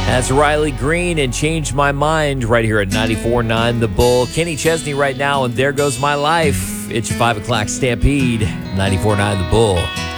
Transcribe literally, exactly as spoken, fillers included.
That's Riley Green and Changed My Mind right here at ninety-four point nine The Bull. Kenny Chesney right now, and There Goes My Life. It's your five o'clock Stampede, ninety-four point nine The Bull.